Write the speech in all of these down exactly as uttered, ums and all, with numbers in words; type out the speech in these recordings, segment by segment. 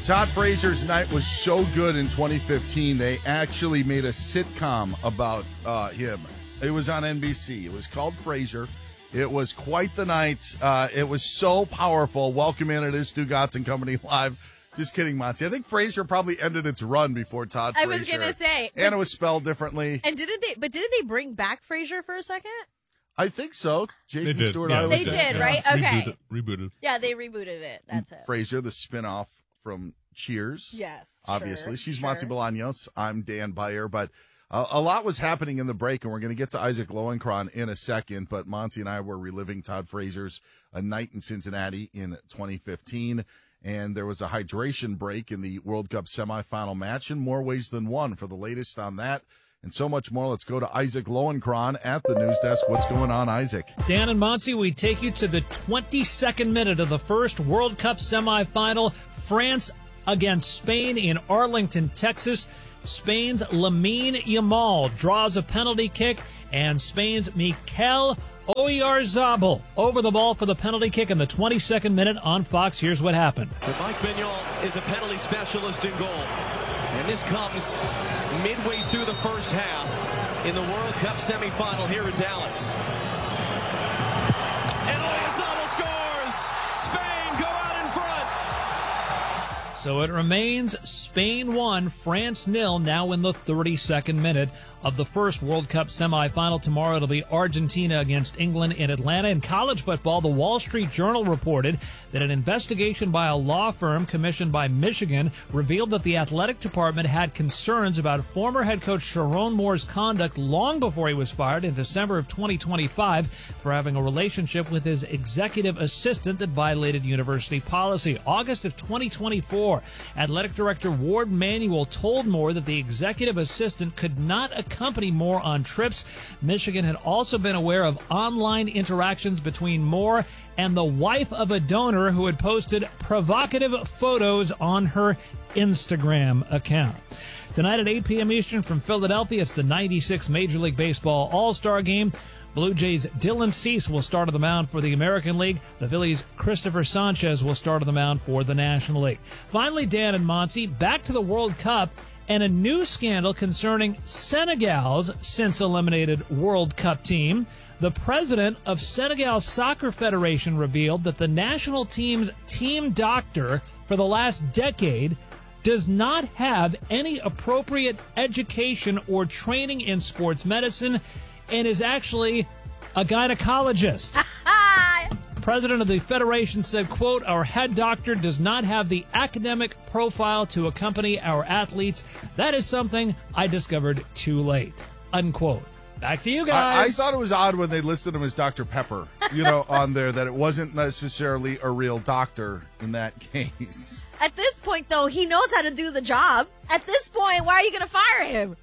Todd Frazier's night was so good in twenty fifteen, they actually made a sitcom about uh, him. It was on N B C. It was called Frazier. It was quite the night. Uh, it was so powerful. Welcome in. It is Stu Gatz and Company Live. Just kidding, Monty. I think Frazier probably ended its run before Todd Frazier. I was going to say. And but, it was spelled differently. And didn't they, but didn't they bring back Frazier for a second? I think so. Jason They did, Stewart. yeah. I They was did, Yeah. right? Okay. Rebooted. rebooted. Yeah, they rebooted it. That's it. Frazier, the spinoff from Cheers. Yes. Obviously. Sure, She's sure. Monty Bolaños. I'm Dan Byer. But uh, a lot was happening in the break, and we're going to get to Isaac Lowenkron in a second. But Monty and I were reliving Todd Frazier's A Night in Cincinnati in twenty fifteen. And there was a hydration break in the World Cup semifinal match in more ways than one. For the latest on that and so much more, let's go to Isaac Lowenkron at the news desk. What's going on, Isaac? Dan and Monty, we take you to the twenty-second minute of the first World Cup semifinal. France against Spain in Arlington, Texas. Spain's Lamine Yamal draws a penalty kick, and Spain's Mikel Oyarzabal over the ball for the penalty kick in the twenty-second minute on Fox. Here's what happened. But Mike Bignol is a penalty specialist in goal. And this comes midway through the first half in the World Cup semifinal here in Dallas. And Oyarzabal scores! Spain go out in front! So it remains Spain one, France nil, now in the thirty-second minute of the first World Cup semifinal. Tomorrow it'll be Argentina against England in Atlanta. In college football, the Wall Street Journal reported that an investigation by a law firm commissioned by Michigan revealed that the athletic department had concerns about former head coach Sharon Moore's conduct long before he was fired in December of twenty twenty-five for having a relationship with his executive assistant that violated university policy. August of twenty twenty-four, athletic director Ward Manuel told Moore that the executive assistant could not accompany Moore on trips. Michigan had also been aware of online interactions between Moore and the wife of a donor who had posted provocative photos on her Instagram account. Tonight at eight p.m. Eastern from Philadelphia, it's the ninety-six Major League Baseball All-Star Game. Blue Jays' Dylan Cease will start on the mound for the American League. The Phillies' Christopher Sanchez will start on the mound for the National League. Finally, Dan and Monty, back to the World Cup and a new scandal concerning Senegal's since-eliminated World Cup team. The president of Senegal's Soccer Federation revealed that the national team's team doctor for the last decade does not have any appropriate education or training in sports medicine and is actually a gynecologist. President of the Federation said, quote, "Our head doctor does not have the academic profile to accompany our athletes. That is something I discovered too late," unquote. Back to you I, I guys. thought it was odd when they listed him as Doctor Pepper, you know, on there, that it wasn't necessarily a real doctor in that case. At this point, though, he knows how to do the job. At this point, why are you going to fire him?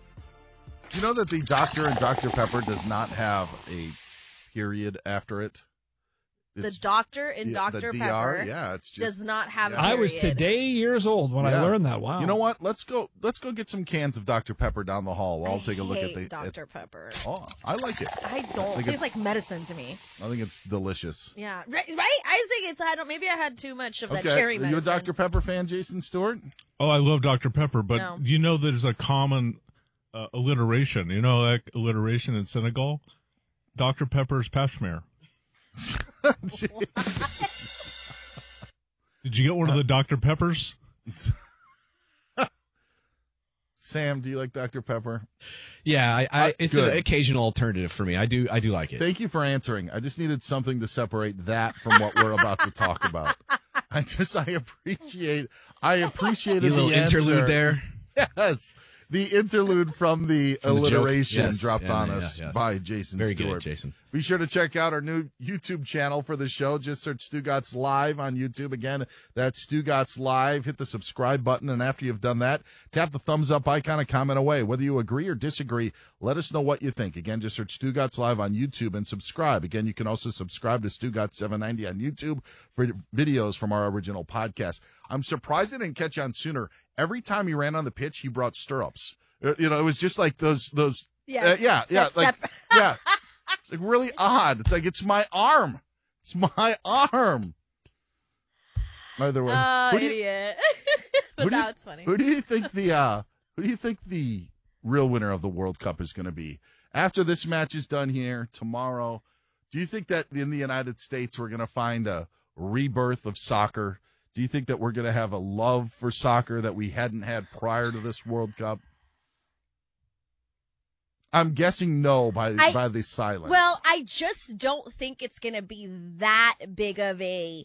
You know that the doctor in Doctor Pepper does not have a period after it? The doctor in yeah, Doctor the D R, Pepper yeah, it's just, does not have yeah. a period. I was today years old when Yeah. I learned that. Wow. You know what? Let's go. Let's go get some cans of Doctor Pepper down the hall. I'll I take a look hate at the Doctor at- Pepper. Oh, I like it. I don't. think It tastes it's- like medicine to me. I think it's delicious. Yeah, right. right? I think it's. I don't. Maybe I had too much of that Okay, cherry are medicine. you a Doctor Pepper fan, Jason Stewart? Oh, I love Doctor Pepper, but No. you know there's a common uh, alliteration. You know, like alliteration in Senegal? Doctor Pepper's Peshmer. Did you get one of the Doctor Peppers? Sam, do you like Doctor Pepper? Yeah, I, I, it's Good. an occasional alternative for me. I do, I do like it. Thank you for answering. I just needed something to separate that from what we're about to talk about. I just, I appreciate, I appreciated You little the answer. interlude there. Yes, the interlude from the From the joke? alliteration Yes. dropped Yeah, on yeah, us yes. by Jason Very Stewart. good, Jason. Be sure to check out our new YouTube channel for the show. Just search Stu Gatz Live on YouTube. Again, that's Stu Gatz Live. Hit the subscribe button, and after you've done that, tap the thumbs up icon and comment away. Whether you agree or disagree, let us know what you think. Again, just search Stu Gatz Live on YouTube and subscribe. Again, you can also subscribe to Stu Gatz seven ninety on YouTube for videos from our original podcast. I'm surprised I didn't catch on sooner. Every time he ran on the pitch, he brought stirrups. You know, it was just like those, those, Yes, uh, yeah, yeah, that's like, separ- yeah. It's like really odd. It's like, it's my arm. It's my arm. Either way. Oh, Who do you- idiot. But Who do you- now it's funny. Who do you think the uh, who do you think the real winner of the World Cup is going to be? After this match is done here tomorrow, do you think that in the United States we're going to find a rebirth of soccer? Do you think that we're going to have a love for soccer that we hadn't had prior to this World Cup? I'm guessing no by I- by the silence. Well, I just don't think it's going to be that big of a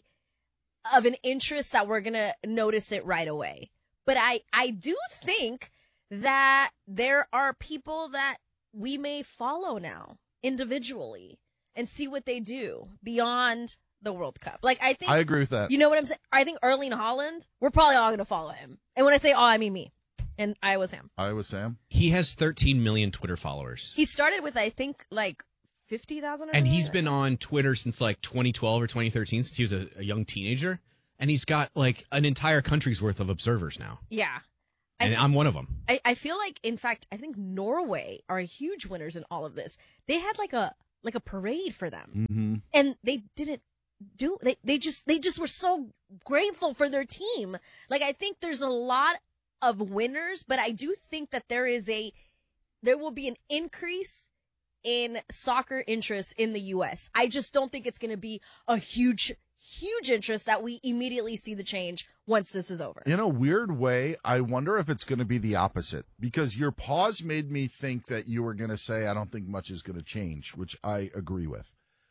of an interest that we're going to notice it right away. But I I do think that there are people that we may follow now individually and see what they do beyond the World Cup. Like I think I agree with that. You know what I'm saying? I think Erling Haaland, we're probably all going to follow him. And when I say all, I mean me. And Iowa Sam. Iowa Sam. He has thirteen million Twitter followers. He started with, I think, like fifty thousand. And he's been on Twitter since like twenty twelve or twenty thirteen, since he was a, a young teenager. And he's got like an entire country's worth of observers now. Yeah. And I, I'm one of them. I, I feel like, in fact, I think Norway are huge winners in all of this. They had like a like a parade for them, Mm-hmm. and they didn't do. They they just they just were so grateful for their team. Like I think there's a lot of winners, but I do think that there is a there will be an increase in soccer interest in the U S. I just don't think it's going to be a huge huge interest that we immediately see the change once this is over. In a weird way, I wonder if it's going to be the opposite, because your pause made me think that you were going to say, I don't think much is going to change, which I agree with.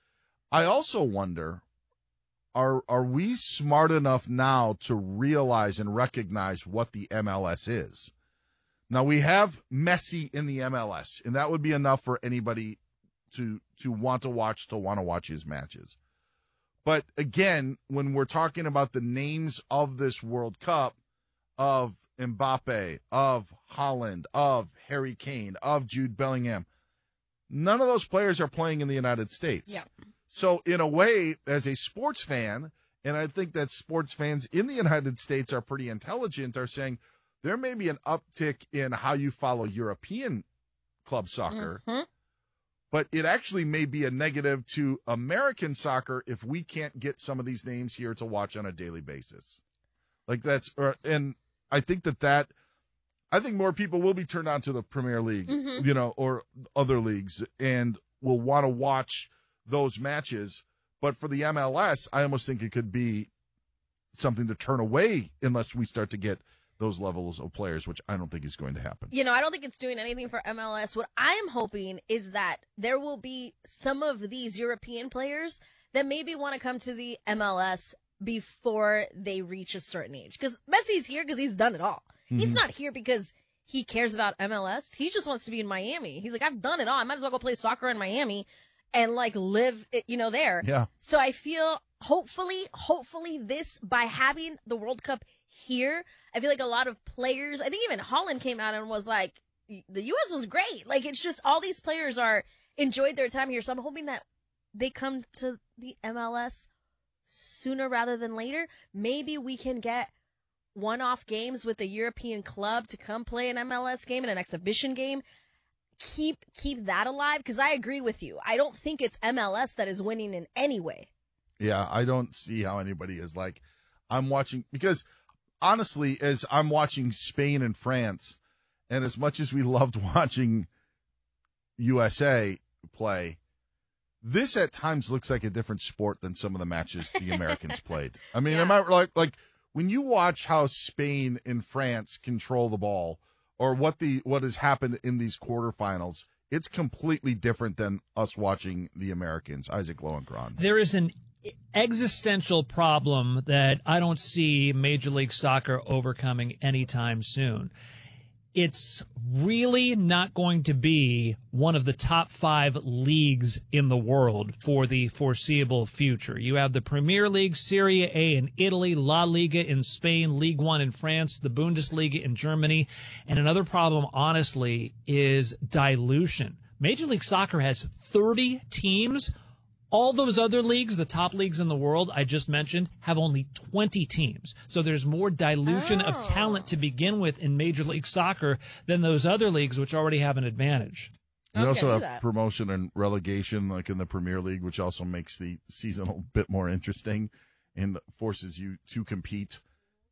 I also wonder, are are we smart enough now to realize and recognize what the M L S is? Now, we have Messi in the M L S, and that would be enough for anybody to to want to watch, to want to watch his matches. But again, when we're talking about the names of this World Cup, of Mbappe, of Haaland, of Harry Kane, of Jude Bellingham, none of those players are playing in the United States. Yeah. So in a way, as a sports fan, and I think that sports fans in the United States are pretty intelligent, are saying there may be an uptick in how you follow European club soccer. Mm-hmm. But it actually may be a negative to American soccer if we can't get some of these names here to watch on a daily basis. Like that's, or, and I think that that, I think more people will be turned on to the Premier League, Mm-hmm. you know, or other leagues, and will want to watch those matches. But for the M L S, I almost think it could be something to turn away unless we start to get those levels of players, which I don't think is going to happen. You know, I don't think it's doing anything for M L S. What I am hoping is that there will be some of these European players that maybe want to come to the M L S before they reach a certain age. Because Messi's here because he's done it all. Mm-hmm. He's not here because he cares about M L S. He just wants to be in Miami. He's like, I've done it all. I might as well go play soccer in Miami and like live, you know, there. Yeah. So I feel hopefully, hopefully this, by having the World Cup here, I feel like a lot of players, I think even Haaland came out and was like, the U S was great. Like, it's just all these players are enjoyed their time here. So I'm hoping that they come to the M L S sooner rather than later. Maybe we can get one-off games with a European club to come play an M L S game and an exhibition game. Keep keep that alive, because I agree with you. I don't think it's M L S that is winning in any way. Yeah, I don't see how anybody is like, I'm watching, because honestly, as I'm watching Spain and France, and as much as we loved watching U S A play, this at times looks like a different sport than some of the matches the Americans played. I mean, Yeah. am I like, like when you watch how Spain and France control the ball, or what the what has happened in these quarterfinals, it's completely different than us watching the Americans. Isaac Lowenkron. There is an existential problem that I don't see Major League Soccer overcoming anytime soon. It's really not going to be one of the top five leagues in the world for the foreseeable future. You have the Premier League, Serie A in Italy, La Liga in Spain, Ligue one in France, the Bundesliga in Germany. And another problem, honestly, is dilution. Major League Soccer has thirty teams. All those other leagues, the top leagues in the world I just mentioned, have only twenty teams. So there's more dilution Oh. of talent to begin with in Major League Soccer than those other leagues, which already have an advantage. You Okay, also I knew have that. promotion and relegation, like in the Premier League, which also makes the season a bit more interesting and forces you to compete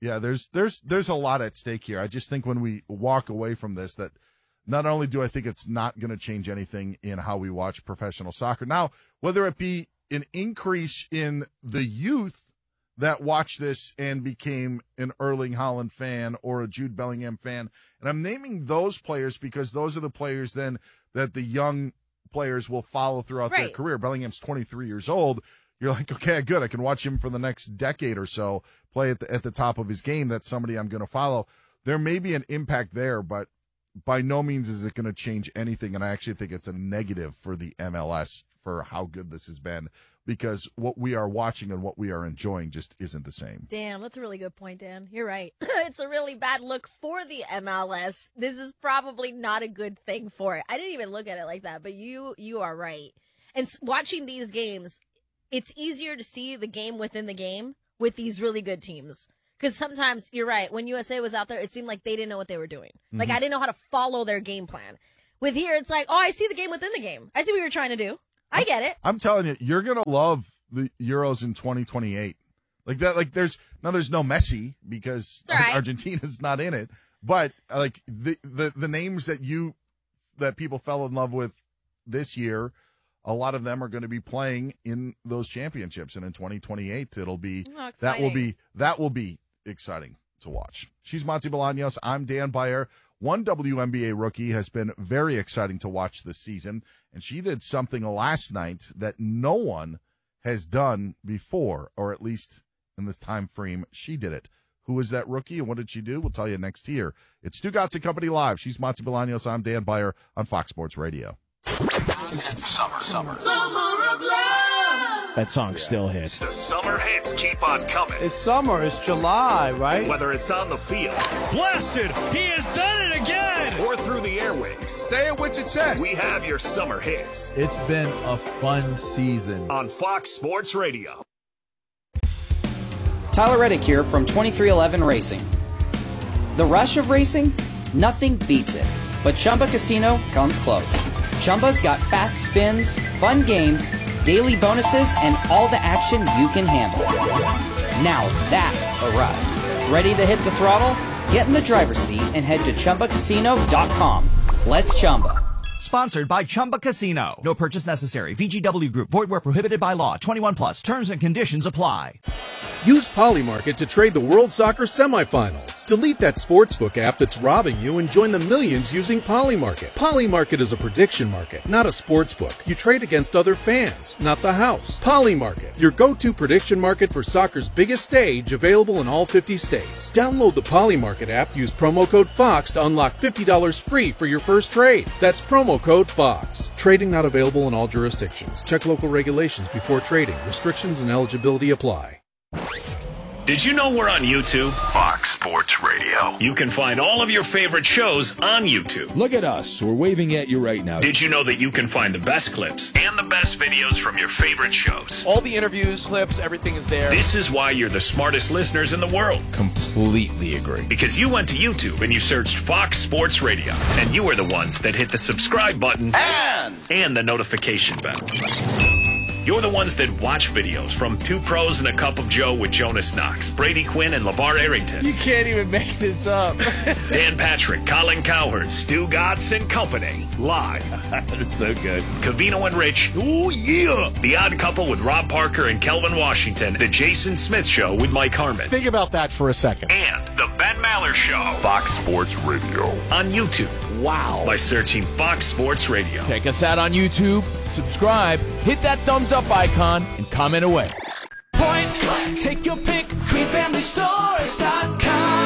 Yeah, there's there's there's a lot at stake here. I just think when we walk away from this, that not only do I think it's not going to change anything in how we watch professional soccer now, whether it be an increase in the youth that watched this and became an Erling Haaland fan or a Jude Bellingham fan. And I'm naming those players because those are the players then that the young players will follow throughout Right. their career. Bellingham's twenty-three years old. You're like, okay, good. I can watch him for the next decade or so play at the, at the top of his game. That's somebody I'm going to follow. There may be an impact there, but by no means is it going to change anything. And I actually think it's a negative for the M L S for how good this has been, because what we are watching and what we are enjoying just isn't the same. Damn, that's a really good point, Dan. You're right. It's a really bad look for the M L S. This is probably not a good thing for it. I didn't even look at it like that, but you you are right. And s- watching these games, it's easier to see the game within the game with these really good teams. Because sometimes, you're right, when U S A was out there, it seemed like they didn't know what they were doing. Like, I didn't know how to follow their game plan. With here, it's like, oh, I see the game within the game. I see what you're trying to do. I get it. I'm telling you, you're going to love the Euros in twenty twenty-eight. Like that, like there's, now there's no Messi because All right. Argentina's not in it. But like the, the, the names that you, that people fell in love with this year, a lot of them are going to be playing in those championships. And in twenty twenty-eight, it'll be, Oh, that will exciting. be, that will be exciting to watch. She's Monty Bolaños. I'm Dan Beyer. One W N B A rookie has been very exciting to watch this season, and she did something last night that no one has done before, or at least in this time frame she did it. Who is that rookie, and what did she do? We'll tell you next here. It's Stu Gotts and Company Live. She's Monty Bolaños. I'm Dan Beyer on Fox Sports Radio. Summer, summer. That song still hits. The summer hits keep on coming. It's summer. It's July, right? Whether it's on the field Blasted! He has done it again! or through the airwaves, Say it with your chest. we have your summer hits It's been a fun season. on Fox Sports Radio. Tyler Reddick here from twenty-three eleven Racing. The rush of racing? Nothing beats it. But Chumba Casino comes close. Chumba's got fast spins, fun games, daily bonuses, and all the action you can handle. Now that's a ride. Ready to hit the throttle? Get in the driver's seat and head to Chumba Casino dot com. Let's Chumba. Sponsored by Chumba Casino. No purchase necessary. V G W Group. Void where prohibited by law. twenty-one plus. Terms and conditions apply. Use Polymarket to trade the World Soccer semifinals. Delete that sportsbook app that's robbing you and join the millions using Polymarket. Polymarket is a prediction market, not a sportsbook. You trade against other fans, not the house. Polymarket, your go-to prediction market for soccer's biggest stage, available in all fifty states. Download the Polymarket app, use promo code FOX to unlock fifty dollars free for your first trade. That's promo code FOX. Trading not available in all jurisdictions. Check local regulations before trading. Restrictions and eligibility apply. Did you know we're on YouTube? Fox Sports Radio. You can find all of your favorite shows on YouTube. Look at us. We're waving at you right now. Did you know that you can find the best clips and the best videos from your favorite shows? All the interviews, clips, everything is there. This is why you're the smartest listeners in the world. Completely agree. Because you went to YouTube and you searched Fox Sports Radio. And you were the ones that hit the subscribe button and, and the notification bell. You're the ones that watch videos from Two Pros and a Cup of Joe with Jonas Knox, Brady Quinn, and LeVar Arrington. You can't even make this up. Dan Patrick, Colin Cowherd, Stu Gotts and Company. Live. That's so good. Cavino and Rich. Oh, yeah. The Odd Couple with Rob Parker and Kelvin Washington. The Jason Smith Show with Mike Harmon. Think about that for a second. And The Ben Maller Show. Fox Sports Radio. On YouTube. Wow. By searching Fox Sports Radio. Check us out on YouTube, subscribe, hit that thumbs up icon, and comment away. Point, take your pick, queen family stores dot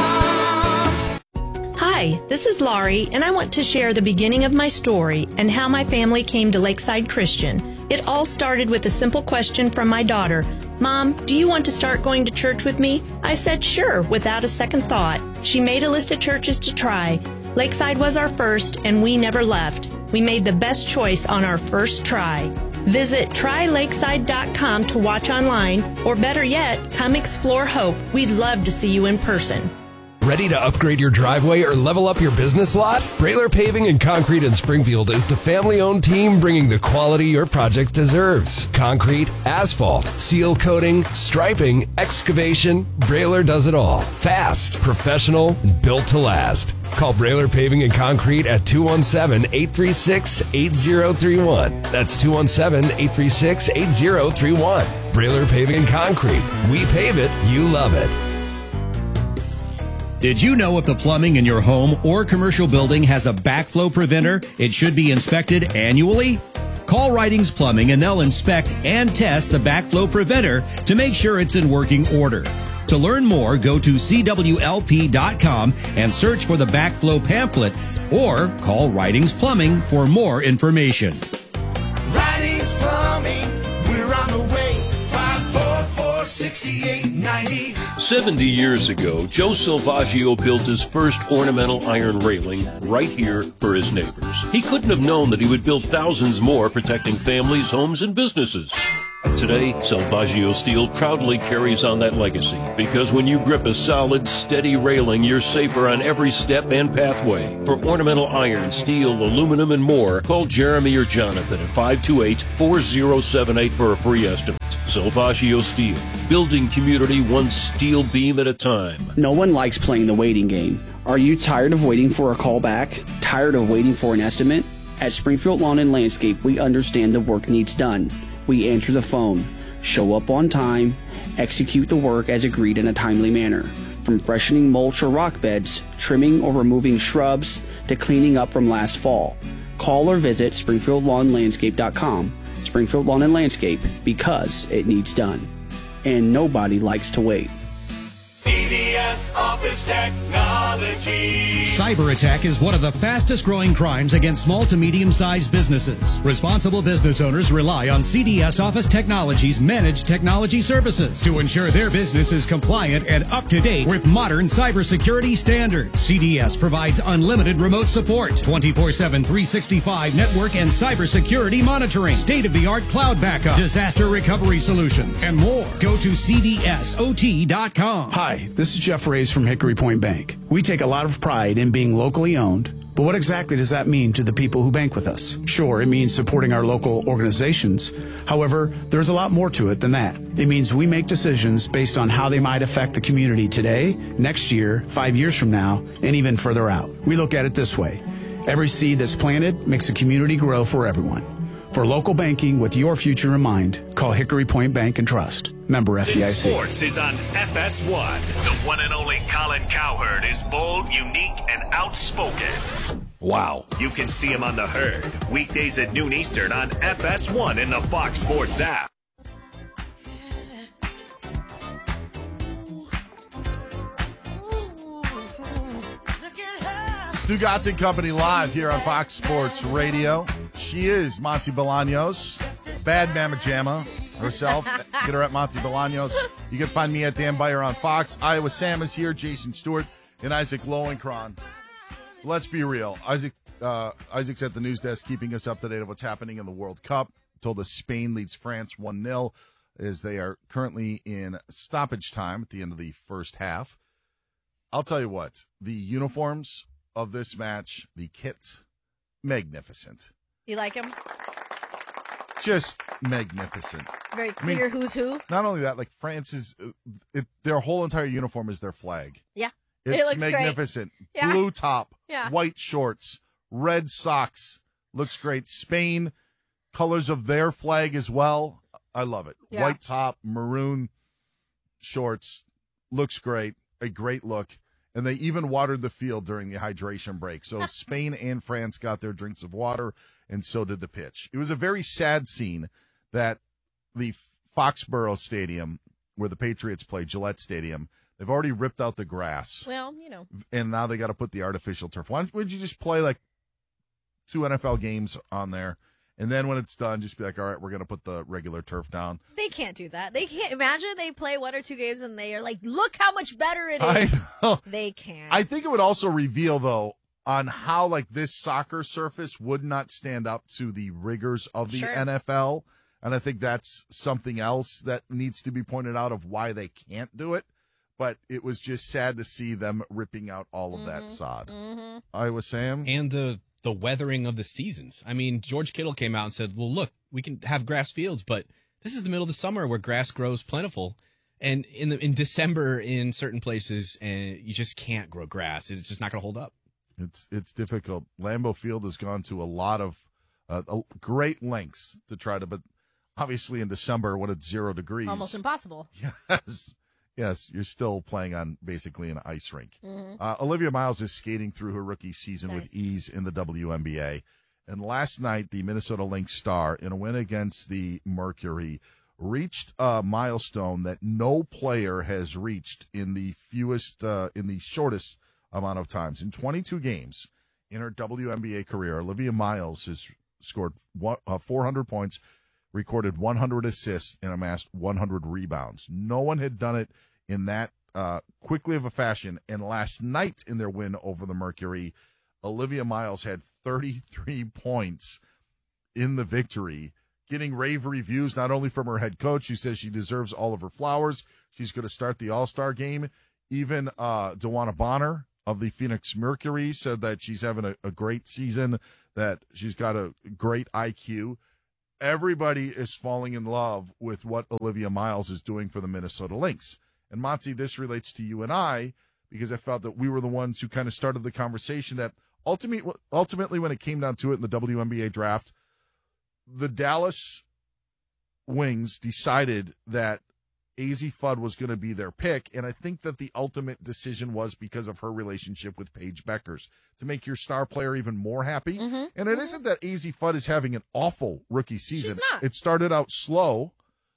com. Hi, this is Laurie, and I want to share the beginning of my story and how my family came to Lakeside Christian. It all started with a simple question from my daughter. Mom, do you want to start going to church with me? I said sure, without a second thought. She made a list of churches to try. Lakeside was our first, and we never left. We made the best choice on our first try. Visit try lakeside dot com to watch online, or better yet, come explore Hope. We'd love to see you in person. Ready to upgrade your driveway or level up your business lot? Brailer Paving and Concrete in Springfield is the family-owned team bringing the quality your project deserves. Concrete, asphalt, seal coating, striping, excavation, Brailer does it all. Fast, professional, and built to last. Call Brailer Paving and Concrete at two one seven, eight three six, eight zero three one. That's two one seven, eight three six, eight zero three one. Brailer Paving and Concrete. We pave it, you love it. Did you know if the plumbing in your home or commercial building has a backflow preventer, it should be inspected annually? Call Writings Plumbing and they'll inspect and test the backflow preventer to make sure it's in working order. To learn more, go to C W L P dot com and search for the backflow pamphlet or call Writings Plumbing for more information. Writings Plumbing, we're on the way. five four four, six eight nine zero. seventy years ago, Joe Salvaggio built his first ornamental iron railing right here for his neighbors. He couldn't have known that he would build thousands more protecting families, homes, and businesses. Today, Salvaggio Steel proudly carries on that legacy because when you grip a solid, steady railing, you're safer on every step and pathway. For ornamental iron, steel, aluminum, and more, call Jeremy or Jonathan at five two eight, four zero seven eight for a free estimate. Salvaggio Steel, building community one steel beam at a time. No one likes playing the waiting game. Are you tired of waiting for a call back? Tired of waiting for an estimate? At Springfield Lawn and Landscape, we understand the work needs done. We answer the phone, show up on time, execute the work as agreed in a timely manner. From freshening mulch or rock beds, trimming or removing shrubs, to cleaning up from last fall. Call or visit Springfield Lawn Landscape dot com. Springfield Lawn and Landscape, because it needs done. And nobody likes to wait. C D S Office Technology. Cyber attack is one of the fastest growing crimes against small to medium sized businesses. Responsible business owners rely on C D S Office Technology's managed technology services to ensure their business is compliant and up to date with modern cybersecurity standards. C D S provides unlimited remote support, twenty-four seven, three sixty-five network and cybersecurity monitoring, state-of-the-art cloud backup, disaster recovery solutions, and more. Go to C D S O T dot com. Hi, this is Jeff Reyes from Hickory Point Bank. We take a lot of pride in being locally owned, but what exactly does that mean to the people who bank with us? Sure, it means supporting our local organizations. However, there's a lot more to it than that. It means we make decisions based on how they might affect the community today, next year, five years from now, and even further out. We look at it this way. Every seed that's planted makes a community grow for everyone. For local banking with your future in mind, call Hickory Point Bank and Trust. Member F D I C. Sports is on F S one. The one and only Colin Cowherd is bold, unique, and outspoken. Wow. You can see him on The Herd, weekdays at noon Eastern on F S one in the Fox Sports app. Stugotz and Company live here on Fox Sports Radio. She is Monty Bolaños, Bad Mama Jamma herself. Get her at Monty Bolaños. You can find me at Dan Beyer on Fox. Iowa Sam is here, Jason Stewart, and Isaac Lowenkron. Let's be real. Isaac, uh, Isaac's at the news desk keeping us up to date on what's happening in the World Cup. Told us Spain leads France one nil as they are currently in stoppage time at the end of the first half. I'll tell you what, the uniforms of this match, the kits, magnificent. You like him? Just magnificent. Very clear I mean, who's who. Not only that, like France's, uh, it, their whole entire uniform is their flag. Yeah. It's it looks magnificent. Great. Yeah. Blue top, yeah. white shorts, red socks. Looks great. Spain, colors of their flag as well. I love it. Yeah. White top, maroon shorts. Looks great. A great look. And they even watered the field during the hydration break. So Spain and France got their drinks of water, and so did the pitch. It was a very sad scene that the Foxborough Stadium, where the Patriots play, Gillette Stadium, they've already ripped out the grass. Well, you know. And now they got to put the artificial turf. Why don't you just play like two N F L games on there? And then when it's done, just be like, all right, we're going to put the regular turf down. They can't do that. They can't. Imagine they play one or two games and they are like, look how much better it I is. know. They can't. I think it would also reveal, though, on how like this soccer surface would not stand up to the rigors of the Sure. N F L. And I think that's something else that needs to be pointed out of why they can't do it. but it was just sad to see them ripping out all of that sod. Mm-hmm. Iowa Sam? And the, the weathering of the seasons. I mean, George Kittle came out and said, well, look, we can have grass fields, but this is the middle of the summer where grass grows plentiful. And in the in December in certain places, and you just can't grow grass. It's just not going to hold up. It's it's difficult. Lambeau Field has gone to a lot of uh, great lengths to try to, but obviously in December when it's zero degrees. Almost impossible. Yes. Yes, you're still playing on basically an ice rink. Mm-hmm. Uh, Olivia Miles is skating through her rookie season Nice. with ease in the W N B A. And last night, the Minnesota Lynx star, in a win against the Mercury, reached a milestone that no player has reached in the fewest, uh, in the shortest amount of times. In twenty-two games in her W N B A career, Olivia Miles has scored one, uh, four hundred points, recorded one hundred assists, and amassed one hundred rebounds. No one had done it in that uh, quickly of a fashion. And last night in their win over the Mercury, Olivia Miles had thirty-three points in the victory, getting rave reviews not only from her head coach, who says she deserves all of her flowers. She's going to start the All-Star game. Even uh, DeWanna Bonner of the Phoenix Mercury said that she's having a, a great season, that she's got a great I Q. Everybody is falling in love with what Olivia Miles is doing for the Minnesota Lynx. And Monty, this relates to you and I, because I felt that we were the ones who kind of started the conversation that ultimately, ultimately when it came down to it in the W N B A draft, the Dallas Wings decided that Azzi Fudd was going to be their pick, and I think that the ultimate decision was because of her relationship with Paige Beckers, to make your star player even more happy. Mm-hmm. And it isn't that Azzi Fudd is having an awful rookie season. She's not. It started out slow,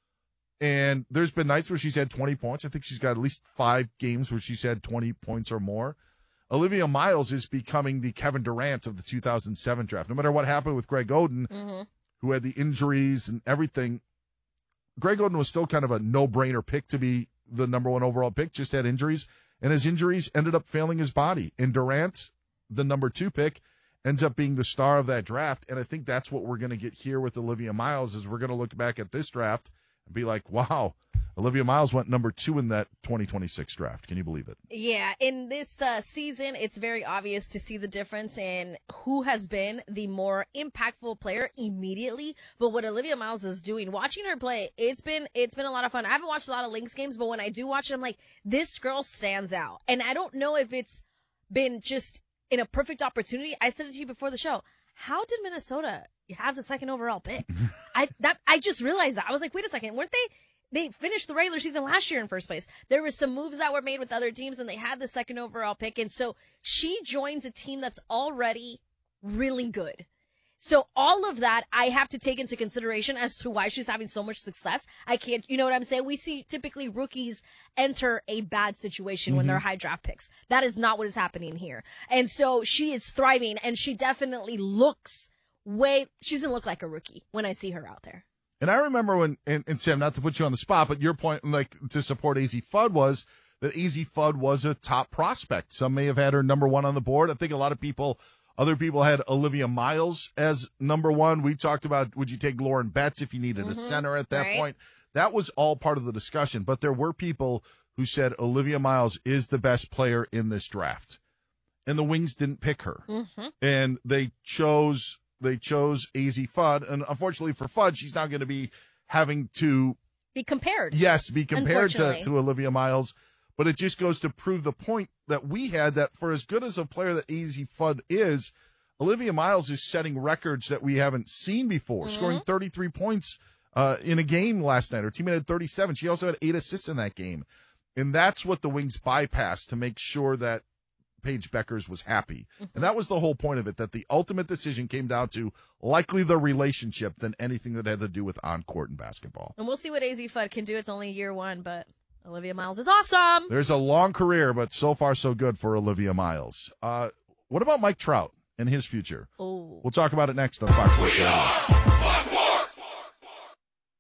and there's been nights where she's had twenty points. I think she's got at least five games where she's had twenty points or more. Olivia Miles is becoming the Kevin Durant of the two thousand seven draft. No matter what happened with Greg Oden, Mm-hmm. who had the injuries and everything, Greg Oden was still kind of a no-brainer pick to be the number one overall pick, just had injuries, and his injuries ended up failing his body. And Durant, the number two pick, ends up being the star of that draft, and I think that's what we're going to get here with Olivia Miles, is we're going to look back at this draft and be like, wow, Olivia Miles went number two in that twenty twenty-six draft. Can you believe it? Yeah, in this uh, season, it's very obvious to see the difference in who has been the more impactful player immediately. But what Olivia Miles is doing, watching her play, it's been it's been a lot of fun. I haven't watched a lot of Lynx games, but when I do watch it, I'm like, this girl stands out. And I don't know if it's been just in a perfect opportunity. I said it to you before the show. How did Minnesota have the second overall pick? I that I just realized that. I was like, wait a second, weren't they? They finished the regular season last year in first place. There were some moves that were made with other teams, and they had the second overall pick. And so she joins a team that's already really good. So all of that I have to take into consideration as to why she's having so much success. I can't, you know what I'm saying? We see typically rookies enter a bad situation mm-hmm. when they're high draft picks. That is not what is happening here. And so she is thriving, and she definitely looks way, she doesn't look like a rookie when I see her out there. And I remember when, and, and Sam, not to put you on the spot, but your point, like, to support Azzi Fudd was that Azzi Fudd was a top prospect. Some may have had her number one on the board. I think a lot of people, other people had Olivia Miles as number one. We talked about, would you take Lauren Betts if you needed mm-hmm. a center at that right. point? That was all part of the discussion. But there were people who said Olivia Miles is the best player in this draft. And the Wings didn't pick her. Mm-hmm. And they chose... They chose Azzi Fudd, and unfortunately for Fudd, she's now going to be having to be compared. Yes, be compared to, to Olivia Miles. But it just goes to prove the point that we had, that for as good as a player that Azzi Fudd is, Olivia Miles is setting records that we haven't seen before, mm-hmm. scoring thirty-three points uh, in a game last night. Her teammate had thirty-seven. She also had eight assists in that game. And that's what the Wings bypassed to make sure that Paige Beckers was happy. Mm-hmm. And that was the whole point of it, that the ultimate decision came down to likely the relationship than anything that had to do with on-court and basketball. And we'll see what Azzi Fudd can do. It's only year one, but Olivia Miles is awesome. There's a long career, but so far so good for Olivia Miles. Uh, what about Mike Trout and his future? Oh. We'll talk about it next on Fox Sports Radio.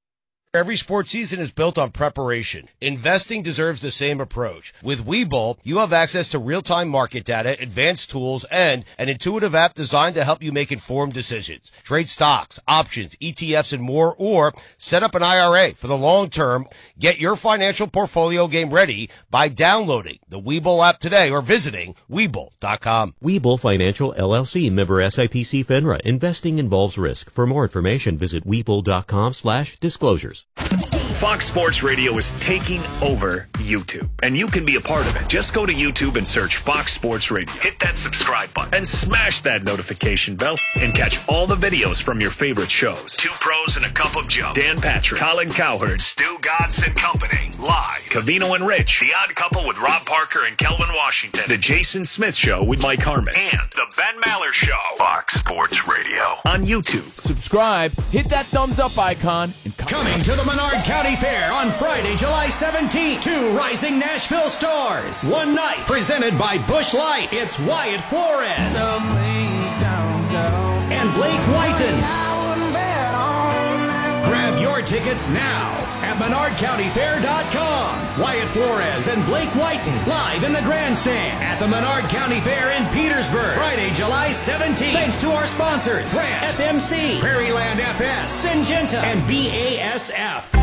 Every sports season is built on preparation. Investing deserves the same approach. With Webull, you have access to real-time market data, advanced tools, and an intuitive app designed to help you make informed decisions. Trade stocks, options, E T Fs, and more, or set up an I R A for the long term. Get your financial portfolio game ready by downloading the Webull app today or visiting Webull dot com. Webull Financial, L L C, member S I P C FINRA. Investing involves risk. For more information, visit Webull dot com slash disclosures. Fox Sports Radio is taking over YouTube, and you can be a part of it. Just go to YouTube and search Fox Sports Radio. Hit that subscribe button and smash that notification bell and catch all the videos from your favorite shows. Two Pros and a Cup of Joe, Dan Patrick, Colin Cowherd, Stu Gatz and Company, live. Cavino and Rich, The Odd Couple with Rob Parker and Kelvin Washington, The Jason Smith Show with Mike Harmon, and The Ben Maller Show. Fox Sports Radio on YouTube. Subscribe, hit that thumbs up icon, and Coming to the Menard County Fair on Friday, July seventeenth. Two rising Nashville stars. One night. Presented by Busch Light. It's Wyatt Flores. And Blake Whiten. Grab your tickets now at Menard County Fair dot com. Wyatt Flores and Blake Whiten live in the grandstand at the Menard County Fair in Petersburg. Friday, July seventeenth. Thanks to our sponsors, Grant, F M C, Prairieland F S, Syngenta, and B A S F.